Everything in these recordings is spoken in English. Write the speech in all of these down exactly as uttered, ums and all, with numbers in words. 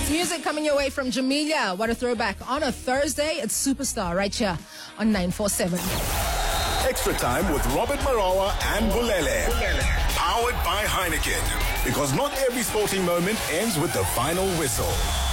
Music coming your way from Jamelia. What a throwback. On a Thursday, it's Superstar right here on nine four seven. Extra Time with Robert Marawa and Bulele. Powered by Heineken. Because not every sporting moment ends with the final whistle.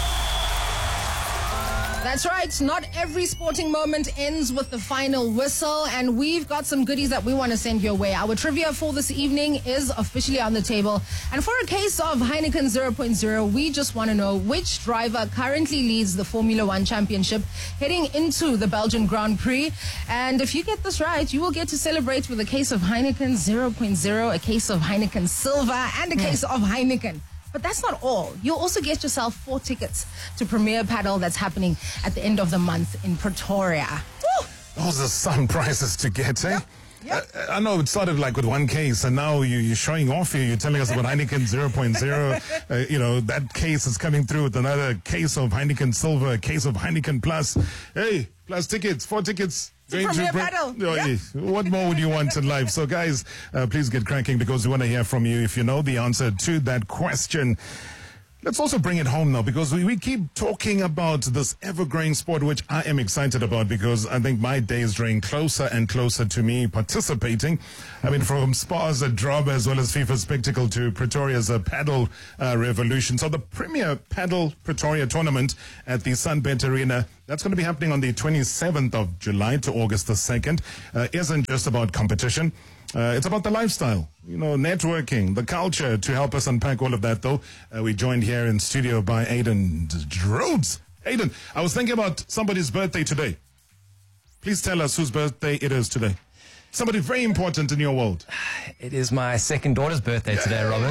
That's right. Not every sporting moment ends with the final whistle, and we've got some goodies that we want to send your way. Our trivia for this evening is officially on the table. And for a case of Heineken zero point zero, we just want to know which driver currently leads the Formula One Championship heading into the Belgian Grand Prix. And if you get this right, you will get to celebrate with a case of Heineken zero point zero, a case of Heineken Silver, and a case of Heineken. But that's not all. You'll also get yourself four tickets to Premier Paddle that's happening at the end of the month in Pretoria. Woo! Those are some prizes to get, eh? Yep. Yep. Uh, I know it started like with one case, and now you, you're showing off here. You're telling us about Heineken zero point zero. Uh, you know, that case is coming through with another case of Heineken Silver, a case of Heineken Plus. Hey, plus tickets, four tickets. Going Premier to Paddle. Oh, Yep. What more would you want in life? So, guys, uh, please get cracking because we want to hear from you if you know the answer to that question. Let's also bring it home now because we, we keep talking about this ever-growing sport, which I am excited about because I think my day is drawing closer and closer to me participating. I mean, from Spa's a Drop as well as FIFA Spectacle to Pretoria's a Paddle uh, Revolution. So the Premier Paddle Pretoria Tournament at the Sunbet Arena, that's going to be happening on the twenty-seventh of July to August the second, uh, isn't just about competition. Uh, it's about the lifestyle, you know, networking, the culture. To help us unpack all of that, though, uh, we joined here in studio by Aiden Rhodes. Aiden, I was thinking about somebody's birthday today. Please tell us whose birthday it is today. Somebody very important in your world. It is my second daughter's birthday today, Robert.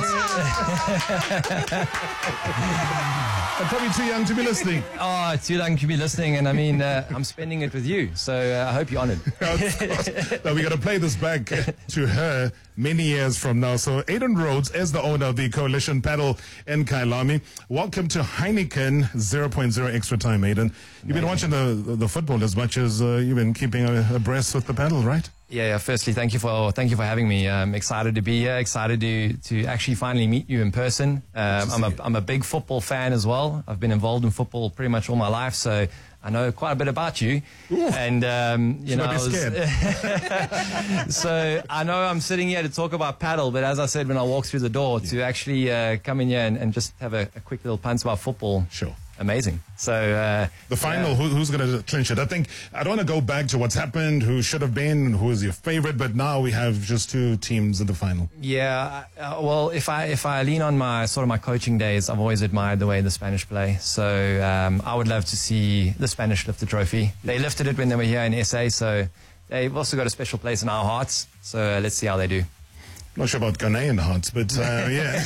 I'm probably too young to be listening. Oh, too young to be listening, and I mean, uh, I'm spending it with you, so uh, I hope you're honored. Now, we got to play this back to her many years from now. So, Aiden Rhodes is the owner of the Coalition Paddle in Kyalami. Welcome to Heineken zero point zero Extra Time, Aiden. You've been watching the the football as much as uh, you've been keeping abreast with the paddle, right? Yeah, yeah, firstly, thank you for thank you for having me. I'm excited to be here, excited to to actually finally meet you in person. Um, I'm a I'm a big football fan as well. I've been involved in football pretty much all my life, so I know quite a bit about you. Ooh. And um, you Should know, I be I was, scared? so I know I'm sitting here to talk about paddle, but as I said when I walked through the door, yeah. to actually uh, come in here and, and just have a, a quick little punt about football. Sure. Amazing. So uh, the final, yeah. who, who's going to clinch it? I think I don't want to go back to what's happened, who should have been, who is your favorite, but now we have just two teams in the final. Yeah, uh, well, if I if I lean on my sort of my coaching days, I've always admired the way the Spanish play. So um, I would love to see the Spanish lift the trophy. They lifted it when they were here in S A, so they've also got a special place in our hearts. So uh, let's see how they do. Not sure about Ghanaian hearts, but uh, yeah.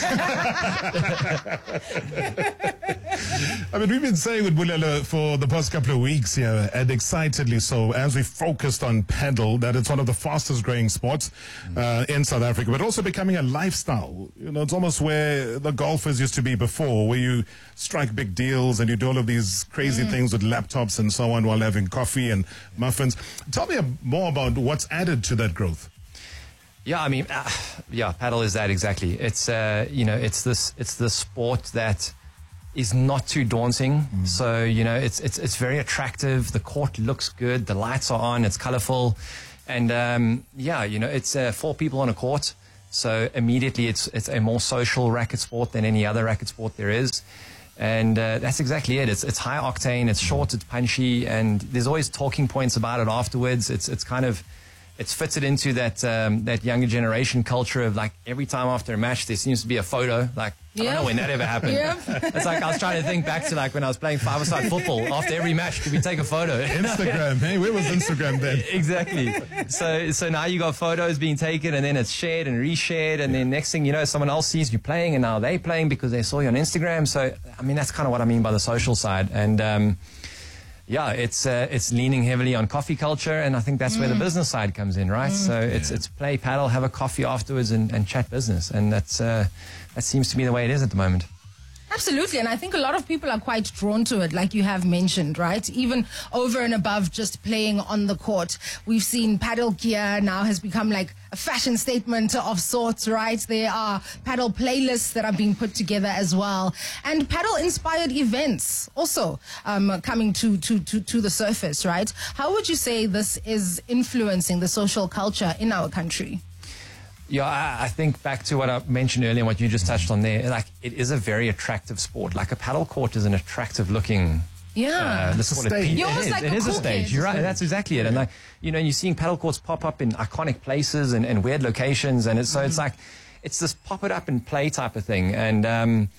I mean, we've been saying with Bulele for the past couple of weeks here, and excitedly so, as we focused on paddle, that it's one of the fastest growing sports uh, in South Africa, but also becoming a lifestyle. You know, it's almost where the golfers used to be before, where you strike big deals and you do all of these crazy mm. things with laptops and so on while having coffee and muffins. Tell me more about what's added to that growth. Yeah, I mean, uh, yeah, paddle is that exactly. It's uh, you know, it's this, it's the sport that is not too daunting. Mm. So you know, it's it's it's very attractive. The court looks good. The lights are on. It's colorful, and um, yeah, you know, it's uh, four people on a court. So immediately, it's it's a more social racket sport than any other racket sport there is. And uh, that's exactly it. It's it's high octane. It's short. It's punchy, and there's always talking points about it afterwards. It's it's kind of It's fitted into that um, that younger generation culture of like every time after a match there seems to be a photo. Like I yeah. don't know when that ever happened. Yeah. It's like I was trying to think back to like when I was playing five-a-side football. After every match, could we take a photo? Instagram, hey, where was Instagram then? Exactly. So so now you got photos being taken and then it's shared and reshared and then next thing you know someone else sees you playing and now they playing because they saw you on Instagram. So I mean that's kind of what I mean by the social side and. Um, Yeah, it's uh, it's leaning heavily on coffee culture, and I think that's mm. where the business side comes in, right? Mm. So it's it's play paddle, have a coffee afterwards, and, and chat business, and that's uh, that seems to be the way it is at the moment. Absolutely, and I think a lot of people are quite drawn to it, like you have mentioned, right? Even over and above just playing on the court. We've seen paddle gear now has become like a fashion statement of sorts, right? There are paddle playlists that are being put together as well, and paddle-inspired events also um, coming to, to, to, to the surface, right? How would you say this is influencing the social culture in our country? Yeah, I, I think back to what I mentioned earlier, what you just touched on there, like it is a very attractive sport. Like a paddle court is an attractive looking Yeah. Uh, this is what it, stage. it You're almost is. like It a is a cool stage. kid. You're right. That's exactly it. And like, you know, you're seeing paddle courts pop up in iconic places and, and weird locations. And it's, so it's like, it's this pop it up and play type of thing. And, um,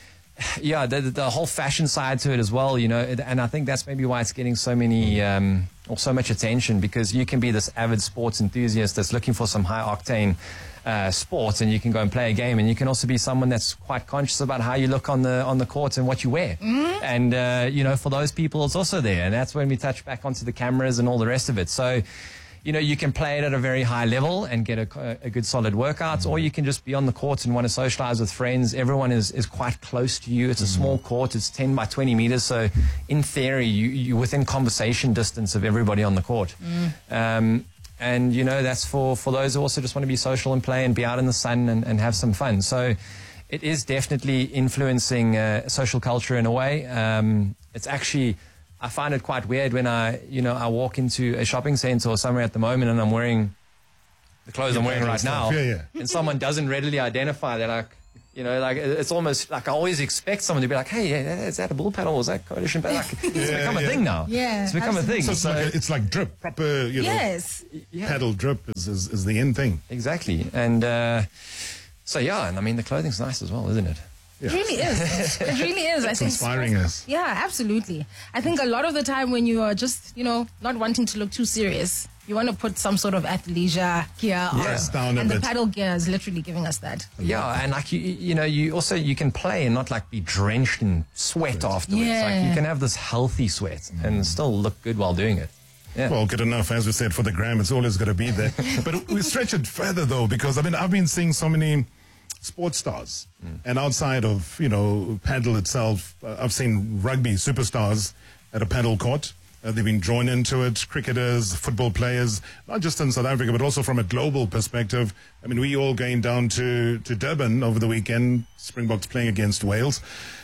yeah, the, the whole fashion side to it as well, you know, and I think that's maybe why it's getting so many, um, or so much attention, because you can be this avid sports enthusiast that's looking for some high octane uh, sports, and you can go and play a game, and you can also be someone that's quite conscious about how you look on the on the court and what you wear. Mm-hmm. And, uh, you know, for those people, it's also there. And that's when we touch back onto the cameras and all the rest of it. So, you know, you can play it at a very high level and get a, a good solid workout, or you can just be on the court and want to socialize with friends. Everyone is, is quite close to you. It's a small court. It's ten by twenty meters. So in theory, you, you're within conversation distance of everybody on the court. Mm. Um, and, you know, that's for, for those who also just want to be social and play and be out in the sun and, and have some fun. So it is definitely influencing uh, social culture in a way. Um, it's actually... I find it quite weird when I, you know, I walk into a shopping center or somewhere at the moment and I'm wearing the clothes I'm wearing right now, yeah, yeah. and someone doesn't readily identify that, like, you know, like it's almost like I always expect someone to be like, hey, yeah, is that a bull paddle? Is that coalition paddle? Like, it's Yeah, become yeah. a thing now. Yeah, It's become absolutely. a thing. So it's, like a, it's like drip, proper, you know, Yes. yeah, paddle drip is, is, is the in thing. exactly. And uh, so, yeah, and I mean, the clothing's nice as well, isn't it? It really is. It really is. I It's think inspiring us. Yeah, absolutely. I think a lot of the time when you are just, you know, not wanting to look too serious, you want to put some sort of athleisure gear on. Yes, down a and the bit. paddle gear is literally giving us that. Yeah, and like you, you know, you also you can play and not like be drenched in sweat afterwards. Yeah. Like you can have this healthy sweat and still look good while doing it. Yeah. Well, good enough, as we said, for the gram. It's always going to be there. But we stretch it further, though, because, I mean, I've been seeing so many sports stars. Mm. And outside of, you know, paddle itself, uh, I've seen rugby superstars at a paddle court. Uh, they've been drawn into it, cricketers, football players, not just in South Africa, but also from a global perspective. I mean, we all going down to, to Durban over the weekend, Springboks playing against Wales.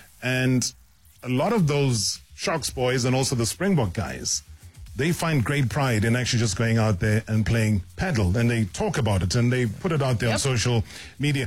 And a lot of those Sharks boys and also the Springbok guys, they find great pride in actually just going out there and playing paddle, and they talk about it and they put it out there Yep. on social media.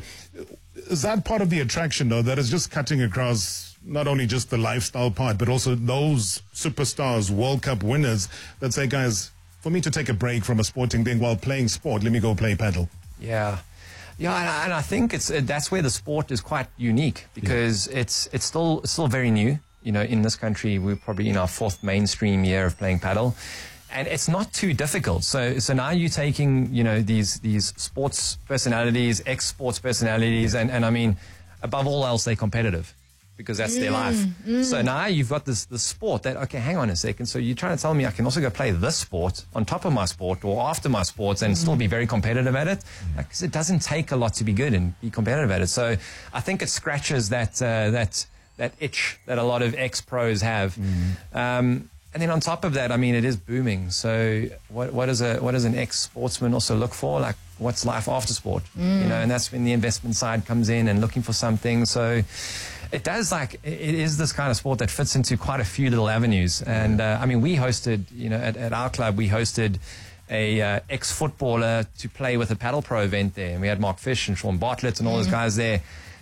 Is that part of the attraction, though, that is just cutting across not only just the lifestyle part, but also those superstars, World Cup winners that say, guys, for me to take a break from a sporting thing while playing sport, let me go play paddle? Yeah. Yeah, and I, and I think it's uh, that's where the sport is quite unique, because yeah. it's it's still it's still very new. You know, in this country, we're probably in our fourth mainstream year of playing paddle, and it's not too difficult. So, so now you're taking, you know, these these sports personalities, ex-sports personalities, and, and I mean, above all else, they're competitive, because that's mm, their life. Mm. So now you've got this this sport that, okay, hang on a second. So you're trying to tell me I can also go play this sport on top of my sport or after my sports and mm. still be very competitive at it? Because like, it doesn't take a lot to be good and be competitive at it. So I think it scratches that uh, that. that itch that a lot of ex-pros have. Mm. Um, and then on top of that, I mean, it is booming. So what, what, is a, what does an ex-sportsman also look for? Like, what's life after sport? Mm. You know, and that's when the investment side comes in and looking for something. So it does, like, it is this kind of sport that fits into quite a few little avenues. And, uh, I mean, we hosted, you know, at, at our club, we hosted a uh, ex-footballer to play with a Paddle Pro event there. And we had Mark Fish and Sean Bartlett and all mm. those guys there.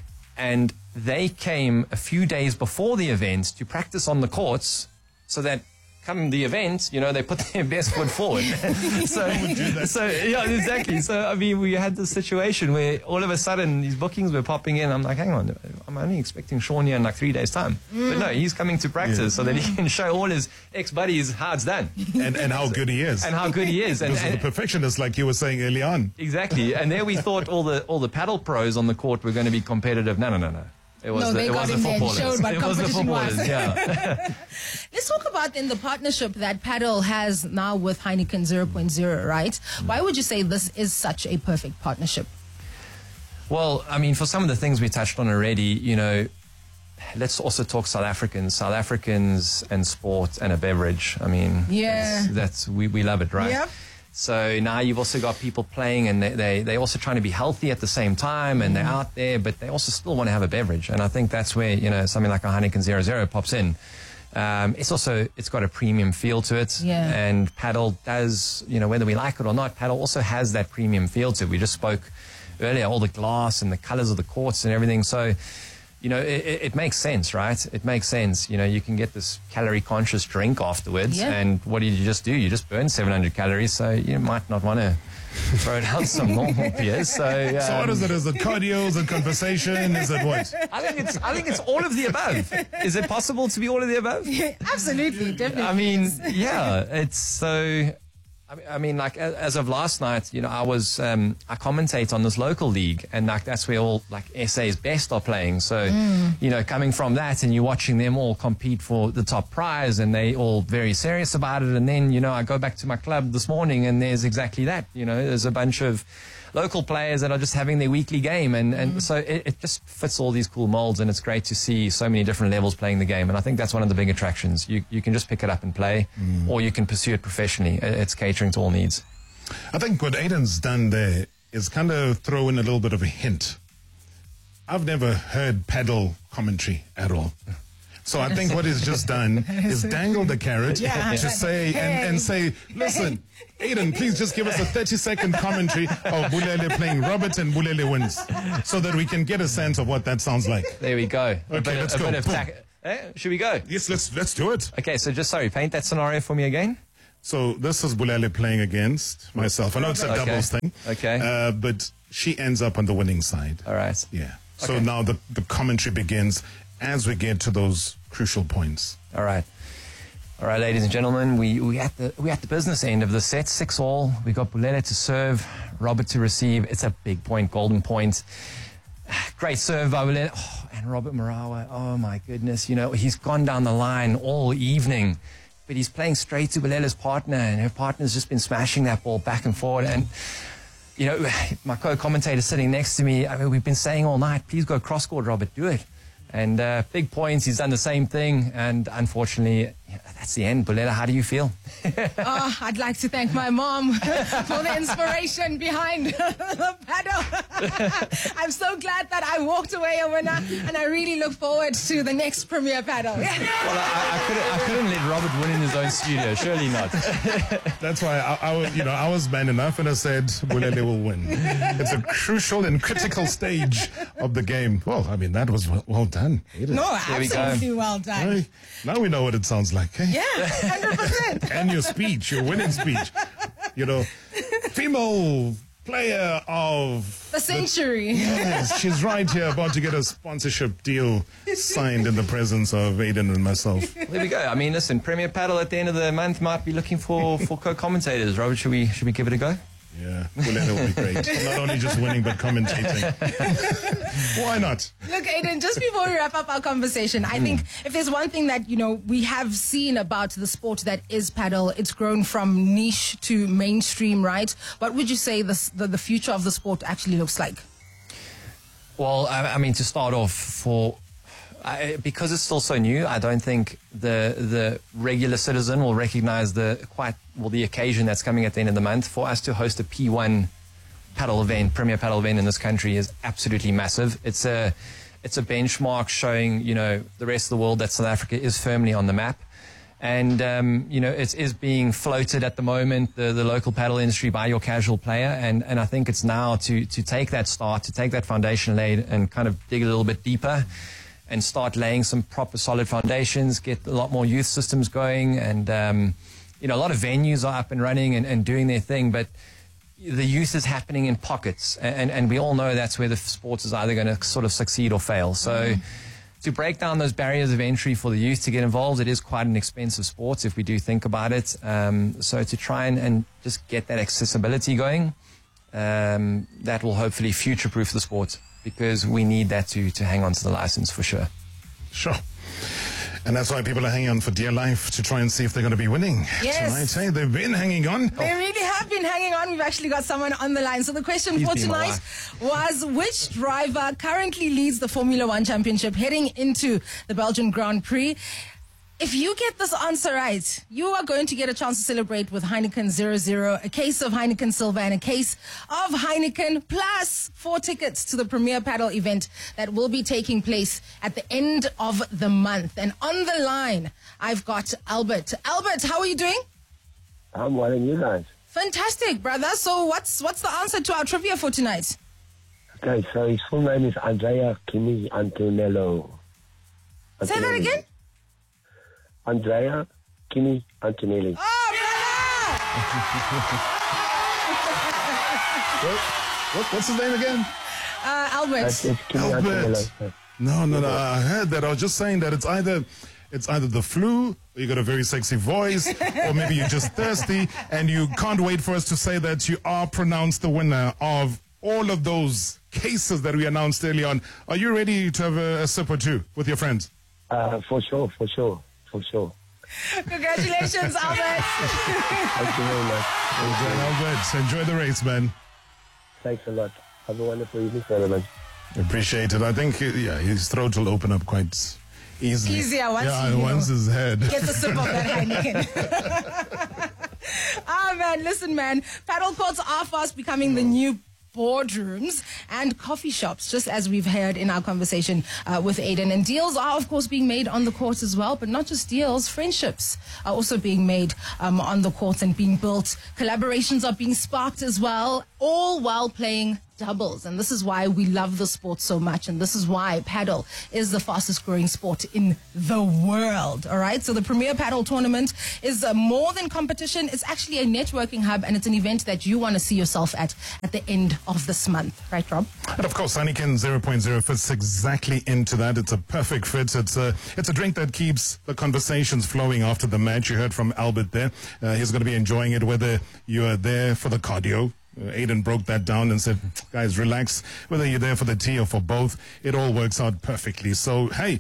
And they came a few days before the event to practice on the courts, so that come the event, you know, they put their best foot forward. so, so, yeah, exactly. So, I mean, we had this situation where all of a sudden these bookings were popping in. I'm like, hang on, I'm only expecting Sean here in like three days' time. Mm. But no, he's coming to practice yeah. so that he can show all his ex-buddies how it's done. And, and how good he is. And how good he is. And, and, and the perfectionist, like you were saying early on. Exactly. And there we thought all the all the paddle pros on the court were going to be competitive. No, no, no, no. It was no, the, they it got was the in there and footballers. showed what It was the competition footballers, was. yeah. Let's talk about then the partnership that Paddle has now with Heineken zero point zero, right? Why would you say this is such a perfect partnership? Well, I mean, for some of the things we touched on already, you know, let's also talk South Africans. South Africans and sport and a beverage. I mean, Yeah. that's, that's we, we love it, right? Yep. So now you've also got people playing, and they, they, they're also trying to be healthy at the same time, and they're out there, but they also still want to have a beverage. And I think that's where, you know, something like a Heineken zero zero pops in. Um, it's also, it's got a premium feel to it. Yeah. And paddle does, you know, whether we like it or not, paddle also has that premium feel to it. We just spoke earlier, all the glass and the colors of the courts and everything. So, you know, it, it, it makes sense, right? It makes sense. You know, you can get this calorie conscious drink afterwards. Yeah. And what do you just do? You just burn seven hundred calories. So you might not want to throw down some normal beers. So, um, So what is it? Is it cardio? Is it conversation? Is it what? I think it's, I think it's all of the above. Is it possible to be all of the above? Absolutely, definitely. I mean, yeah, it's so. I mean, I mean, like as of last night, you know, I was um, I commentate on this local league, and like that's where all like S A's best are playing. So, Mm. you know, coming from that, and you're watching them all compete for the top prize, and they all very serious about it. And then, you know, I go back to my club this morning, and there's exactly that. You know, there's a bunch of local players that are just having their weekly game, and, and Mm. so it, it just fits all these cool molds, and it's great to see so many different levels playing the game. And I think that's one of the big attractions. You you can just pick it up and play, Mm. or you can pursue it professionally. It- It's catering to all needs. I think what Aiden's done there is kind of throw in a little bit of a hint. I've never heard paddle commentary at all. So I think what he's just done is dangle the carrot Yeah. to say and, and say, listen, Aiden, please just give us a thirty second commentary of Bulele playing Robert and Bulele wins so that we can get a sense of what that sounds like. There we go. a Okay, bit, let's a go. Bit of Boom. tac- eh? Should we go? Yes, let's let's do it. Okay, so just sorry, paint that scenario for me again. So this is Bulele playing against myself. I know it's a Okay. doubles thing. Okay. Uh, but she ends up on the winning side. All right. Yeah. So Okay. now the, the commentary begins as we get to those crucial points. All right. All right, ladies and gentlemen, we we at the we at the business end of the set, six all. We got Bulele to serve, Robert to receive. It's a big point, golden point. Great serve by Bulele. Oh, and Robert Marawa. Oh my goodness, you know he's gone down the line all evening, but he's playing straight to Bulele's partner, and her partner's just been smashing that ball back and forward. And you know, my co-commentator sitting next to me. I mean, we've been saying all night, please go cross court, Robert, do it. And uh, big points, he's done the same thing. And unfortunately, yeah, that's the end. Bulele, how do you feel? Oh, I'd like to thank my mom for the inspiration behind the paddle. I'm so glad that I walked away a winner, and I really look forward to the next Premier Paddle. Well, I, I, couldn't, I couldn't let Robert win in his own studio. Surely not. That's why I, I was, you know, I was man enough and I said Bulele will win. It's a crucial and critical stage of the game. Well, I mean, that was well, well done. Aiden. No, There we go. absolutely well done. Hey, now we know what it sounds like. Hey? Yeah, one hundred percent. And your speech, your winning speech. You know, female player of The century. Yes, she's right here about to get a sponsorship deal signed in the presence of Aiden and myself. There we go. I mean, listen, Premier Paddle at the end of the month might be looking for, for co-commentators. Robert, should we should we give it a go? Yeah, Bulele will be great. Not only just winning, but commentating. Why not? Look, Aiden, just before we wrap up our conversation, I think if there's one thing that, you know, we have seen about the sport that is paddle, it's grown from niche to mainstream, right? What would you say the, the, the future of the sport actually looks like? Well, I, I mean, to start off, for I, because it's still so new, I don't think the the regular citizen will recognize the quite well the occasion that's coming at the end of the month. For us to host a P one paddle event, Premier Paddle event in this country is absolutely massive. It's a it's a benchmark showing, you know, the rest of the world that South Africa is firmly on the map. And, um, you know, it is being floated at the moment, the, the local paddle industry, by your casual player. And, and I think it's now to, to take that start, to take that foundation laid and kind of dig a little bit deeper and start laying some proper solid foundations, get a lot more youth systems going. And, um, you know, a lot of venues are up and running and, and doing their thing, but the youth is happening in pockets. And, and we all know that's where the sport is either going to sort of succeed or fail. So mm. to break down those barriers of entry for the youth to get involved, it is quite an expensive sport if we do think about it. Um, so to try and, and just get that accessibility going, um, that will hopefully future-proof the sport, because we need that to, to hang on to the license for sure. Sure. And that's why people are hanging on for dear life to try and see if they're going to be winning Yes. tonight. Hey, they've been hanging on. They really have. have been hanging on. We've actually got someone on the line. So the question Please for be my tonight was, which driver currently leads the Formula One Championship heading into the Belgian Grand Prix? If you get this answer right, you are going to get a chance to celebrate with Heineken zero zero, a case of Heineken Silver and a case of Heineken, plus four tickets to the Premier Paddle event that will be taking place at the end of the month. And on the line, I've got Albert. Albert, how are you doing? I'm well, and you guys? Fantastic, brother. So what's what's the answer to our trivia for tonight? Okay, so his full name is Andrea Kimi Antonello. Say that again? Andrea Kimi Antonelli. Oh, brother! What, what, what's his name again? Uh, Albert. That's it's Kimi Albert. Antonello. No, no, no. I heard that. I was just saying that it's either it's either the flu, or you got a very sexy voice, or maybe you're just thirsty, and you can't wait for us to say that you are pronounced the winner of all of those cases that we announced early on. Are you ready to have a, a sip or two with your friends? Uh, for sure, for sure, for sure. Congratulations, Albert. Thank you very much. Enjoy, Albert. Enjoy the race, man. Thanks a lot. Have a wonderful evening, gentlemen. Appreciate it. I think, uh, yeah, his throat will open up quite easily. Easier once yeah, you once his head. Get the sip of that Heineken. Ah, man, listen, man. Paddle courts are fast becoming the new boardrooms and coffee shops, just as we've heard in our conversation uh, with Aiden. And deals are, of course, being made on the court as well, but not just deals. Friendships are also being made um, on the court and being built. Collaborations are being sparked as well, all while playing doubles. And this is why we love the sport so much. And this is why paddle is the fastest growing sport in the world. All right. So the Premier Paddle Tournament is uh, more than competition. It's actually a networking hub, and it's an event that you want to see yourself at at the end of this month. Right, Rob? And of course, Heineken zero point zero fits exactly into that. It's a perfect fit. It's a, it's a drink that keeps the conversations flowing after the match. You heard from Albert there. Uh, he's going to be enjoying it, whether you are there for the cardio. Uh, Aiden broke that down and said, guys, relax. Whether you're there for the tea or for both, it all works out perfectly. So, hey,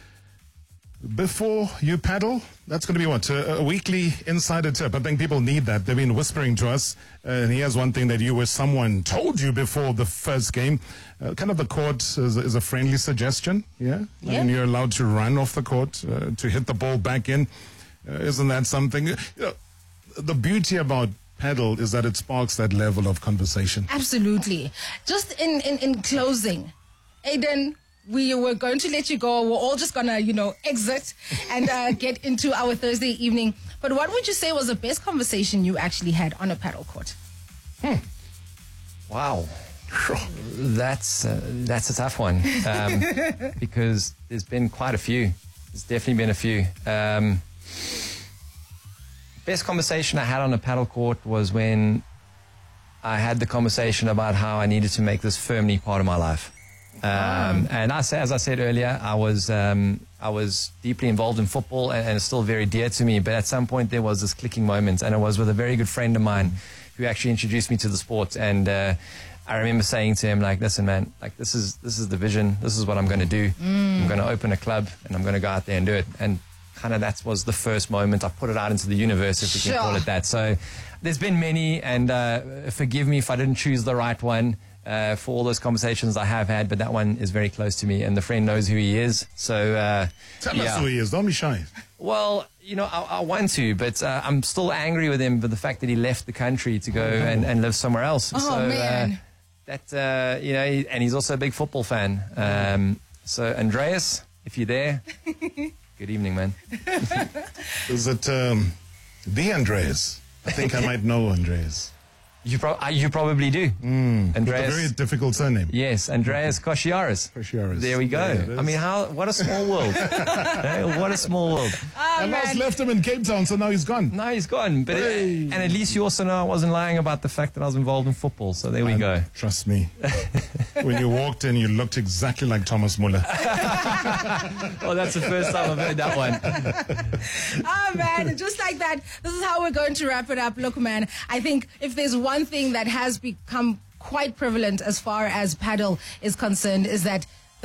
before you paddle, that's going to be what? A, a weekly insider tip. I think people need that. They've been whispering to us. Uh, and here's one thing that you wish someone told you before the first game. Uh, kind of the court is, is a friendly suggestion. Yeah? Yeah. And you're allowed to run off the court, uh, to hit the ball back in. Uh, isn't that something? You know, the beauty about paddle is that it sparks that level of conversation. Absolutely. Just in, in, in closing, Aiden, we were going to let you go. We're all just going to, you know, exit and uh, get into our Thursday evening. But what would you say was the best conversation you actually had on a paddle court? Hmm. Wow. That's, uh, that's a tough one um, because there's been quite a few. There's definitely been a few. Um, Best conversation I had on a paddle court was when I had the conversation about how I needed to make this firmly part of my life. Um, and I say, as I said earlier, I was um, I was deeply involved in football, and, and it's still very dear to me. But at some point there was this clicking moment, and it was with a very good friend of mine who actually introduced me to the sport. And uh, I remember saying to him, like, "Listen, man, like this is this is the vision. This is what I'm going to do. Mm. I'm going to open a club, and I'm going to go out there and do it." And kind of that was the first moment I put it out into the universe, if we Sure. can call it that. So there's been many, and uh, forgive me if I didn't choose the right one uh, for all those conversations I have had, but that one is very close to me, and the friend knows who he is. So uh, Tell yeah. us who he is. Don't be shy. Well, you know, I, I want to, but uh, I'm still angry with him for the fact that he left the country to go and, and live somewhere else. Oh, so, man. Uh, that, uh, you know, he, and he's also a big football fan. Um, so, Andreas, if you're there, good evening, man. Is it um, the Andreas? I think I might know Andreas. You, pro- uh, you probably do. Mm, Andreas. with a very difficult surname. Yes, Andreas Kosciaris. Kosciaris. There we go. There it I mean, is. how? What a small world. Eh, what a small world. Oh, And man. last left him in Cape Town, so now he's gone. No, he's gone. But Hey. and at least you also know I wasn't lying about the fact that I was involved in football. So there we And go. Trust me. When you walked in, you looked exactly like Thomas Muller. Oh, that's the first time I've heard that one. Oh, man, just like that. This is how we're going to wrap it up. Look, man, I think if there's one thing that has become quite prevalent as far as paddle is concerned, is that the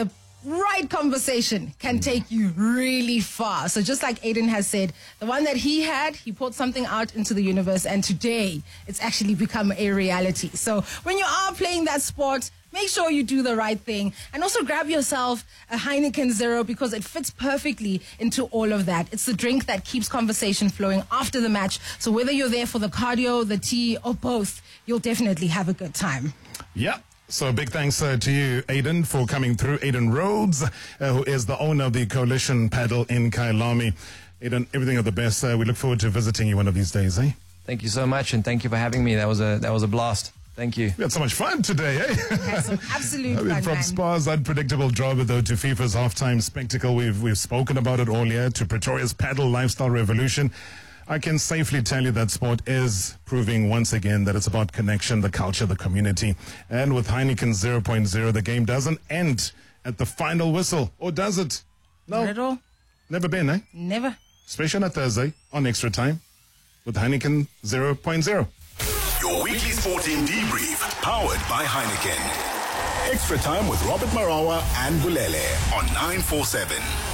right conversation can take you really far. So just like Aiden has said, the one that he had, he put something out into the universe, and today it's actually become a reality. So when you are playing that sport, make sure you do the right thing. And also grab yourself a Heineken Zero, because it fits perfectly into all of that. It's the drink that keeps conversation flowing after the match. So whether you're there for the cardio, the tea, or both, you'll definitely have a good time. Yeah. So big thanks uh, to you, Aiden, for coming through. Aiden Rhodes, uh, who is the owner of the Coalition Paddle in Kyalami. Aiden, everything of the best. Uh, we look forward to visiting you one of these days, eh? Thank you so much, and thank you for having me. That was a that was a blast. Thank you. We had so much fun today, eh? Had some absolute I mean, fun, from man. Spa's unpredictable drama, though, to FIFA's halftime spectacle, we've we've spoken about it earlier, to Pretoria's paddle lifestyle revolution. I can safely tell you that sport is proving once again that it's about connection, the culture, the community. And with Heineken zero point zero, the game doesn't end at the final whistle. Or does it? No. Not at all. Never been, eh? Never. Especially on a Thursday on Extra Time with Heineken zero point zero. Your weekly sporting debrief, powered by Heineken. Extra Time with Robert Marawa and Bulele on nine four seven.